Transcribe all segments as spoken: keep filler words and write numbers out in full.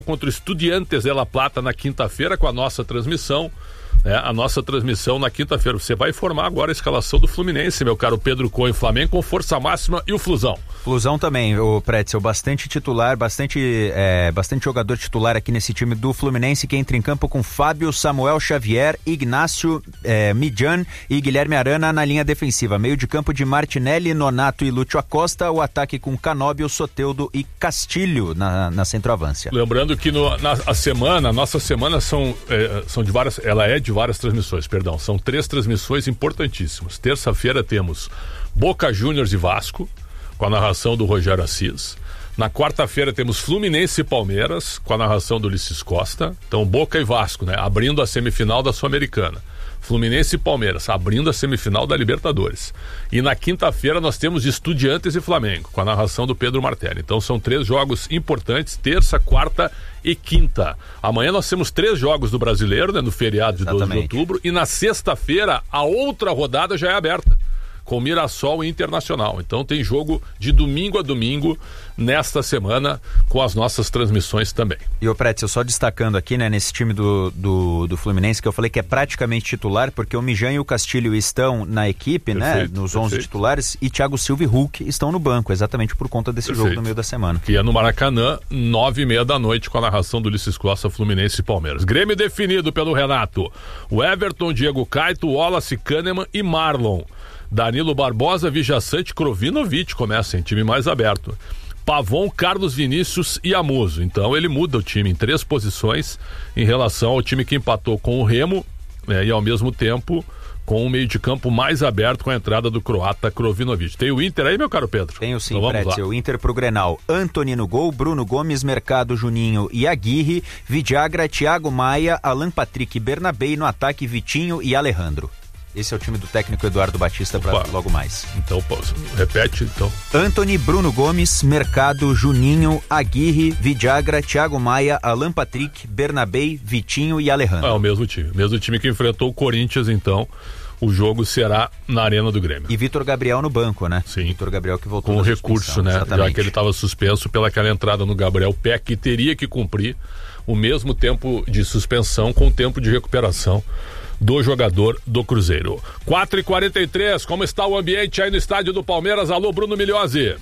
contra o Estudiantes de La Plata na quinta-feira com a nossa transmissão. É, a nossa transmissão na quinta-feira. Você vai informar agora a escalação do Fluminense, meu caro Pedro Cohen. Flamengo com força máxima e o Flusão. Flusão também, o Pretzel, bastante titular, bastante, é, bastante jogador titular aqui nesse time do Fluminense, que entra em campo com Fábio, Samuel Xavier, Ignácio é, Midjan e Guilherme Arana na linha defensiva. Meio de campo de Martinelli, Nonato e Lúcio Acosta. O ataque com Canóbio, Soteldo e Castilho na, na centroavância. Lembrando que no, na a semana, a nossa semana são, é, são de várias, ela é de várias transmissões, perdão, são três transmissões importantíssimas. Terça-feira temos Boca Juniors e Vasco, com a narração do Rogério Assis. Na quarta-feira temos Fluminense e Palmeiras, com a narração do Ulisses Costa. Então, Boca e Vasco, né? Abrindo a semifinal da Sul-Americana. Fluminense e Palmeiras, abrindo a semifinal da Libertadores. E na quinta-feira nós temos Estudiantes e Flamengo, com a narração do Pedro Martelli. Então são três jogos importantes, terça, quarta e quinta. Amanhã nós temos três jogos do Brasileiro, né? No feriado de doze de outubro. E na sexta-feira a outra rodada já é aberta, com Mirassol e Internacional. Então tem jogo de domingo a domingo nesta semana com as nossas transmissões também. E o Pretzel, só destacando aqui, né, nesse time do, do, do Fluminense, que eu falei que é praticamente titular, porque o Mijan e o Castilho estão na equipe, perfeito, né, nos onze perfeito. Titulares, e Thiago Silva e Hulk estão no banco, exatamente por conta desse perfeito. Jogo no meio da semana. Que é no Maracanã, nove e meia da noite, com a narração do Ulisses Costa, Fluminense e Palmeiras. Grêmio definido pelo Renato. O Everton, Diego Caito, Wallace, Kahneman e Marlon. Danilo Barbosa, Vijaçante, Krovinovic começa em time mais aberto. Pavon, Carlos Vinícius e Amuso. Então ele muda o time em três posições em relação ao time que empatou com o Remo, né, e ao mesmo tempo com um meio de campo mais aberto com a entrada do croata Krovinovic. Tem o Inter aí, meu caro Pedro? Tenho sim, então Pretzel. O Inter pro Grenal. Antony no gol, Bruno Gomes, Mercado, Juninho e Aguirre, Vidagra, Thiago Maia, Alan Patrick e Bernabé no ataque, Vitinho e Alejandro. Esse é o time do técnico Eduardo Batista para logo mais. Então, repete, então. Antony, Bruno Gomes, Mercado, Juninho, Aguirre, Vidagra, Thiago Maia, Alan Patrick, Bernabé, Vitinho e Alejandro. É o mesmo time. Mesmo time que enfrentou o Corinthians, então. O jogo será na Arena do Grêmio. E Vitor Gabriel no banco, né? Sim. Vitor Gabriel que voltou com recurso, né? Exatamente. Já que ele estava suspenso pelaquela entrada no Gabriel Peck, que teria que cumprir o mesmo tempo de suspensão com o tempo de recuperação do jogador do Cruzeiro. quatro e quarenta e três, como está o ambiente aí no estádio do Palmeiras? Alô, Bruno Milhozzi.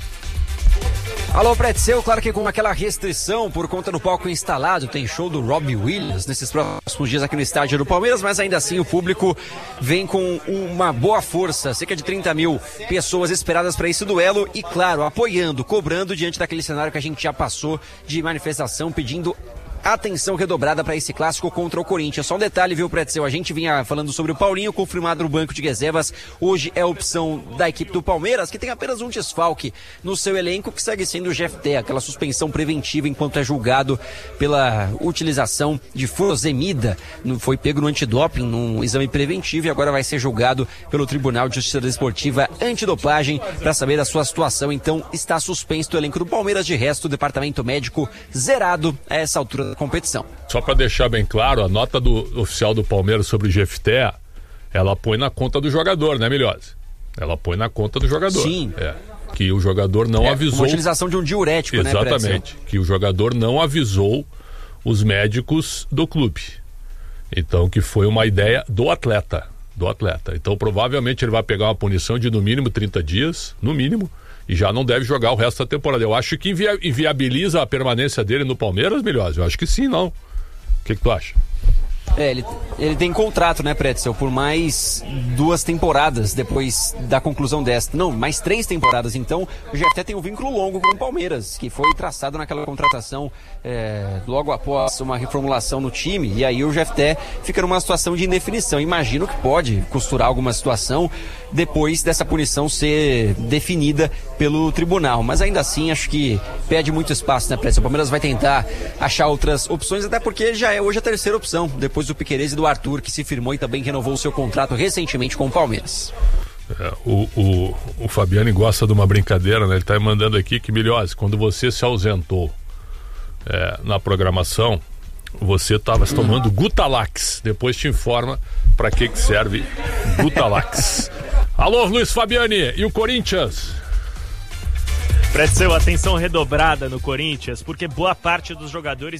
Alô, Pretzel, claro que com aquela restrição por conta do palco instalado, tem show do Robbie Williams nesses próximos dias aqui no estádio do Palmeiras, mas ainda assim o público vem com uma boa força, cerca de trinta mil pessoas esperadas para esse duelo e, claro, apoiando, cobrando diante daquele cenário que a gente já passou de manifestação pedindo atenção redobrada para esse clássico contra o Corinthians. Só um detalhe, viu, Pretzel? A gente vinha falando sobre o Paulinho, confirmado no banco de reservas. Hoje é a opção da equipe do Palmeiras, que tem apenas um desfalque no seu elenco, que segue sendo o Jefté, aquela suspensão preventiva enquanto é julgado pela utilização de furosemida. Foi pego no antidoping, num exame preventivo, e agora vai ser julgado pelo Tribunal de Justiça Desportiva Antidopagem para saber da sua situação. Então está suspenso o elenco do Palmeiras. De resto, o departamento médico zerado a essa altura da competição. Só para deixar bem claro, a nota do oficial do Palmeiras sobre o Jefté, ela põe na conta do jogador, né, Milhozzi? Ela põe na conta do jogador. Sim. É, que o jogador não é, avisou. Uma utilização de um diurético, exatamente, né? Exatamente. Que o jogador não avisou os médicos do clube. Então, que foi uma ideia do atleta. Do atleta. Então, provavelmente ele vai pegar uma punição de no mínimo trinta dias, no mínimo, e já não deve jogar o resto da temporada. Eu acho que invia- inviabiliza a permanência dele no Palmeiras, Milhozzi. Eu acho que sim, não. O que, que tu acha? É, ele, ele tem contrato, né, Pretzel, por mais duas temporadas depois da conclusão desta. Não, mais três temporadas. Então, o Jefté tem um vínculo longo com o Palmeiras, que foi traçado naquela contratação é, logo após uma reformulação no time. E aí o Jefté fica numa situação de indefinição. Imagino que pode costurar alguma situação depois dessa punição ser definida pelo tribunal. Mas ainda assim, acho que perde muito espaço, né, Pretzel? O Palmeiras vai tentar achar outras opções, até porque já é hoje a terceira opção, depois do Piquerez e do Arthur, que se firmou e também renovou o seu contrato recentemente com o Palmeiras. É, o, o, o Fabiano gosta de uma brincadeira, né? Ele está mandando aqui que, Milhozzi, quando você se ausentou é, na programação, você estava tomando Gutalax. Depois te informa para que, que serve Gutalax. Alô, Luiz Fabiani, e o Corinthians? Pretzel, atenção redobrada no Corinthians, porque boa parte dos jogadores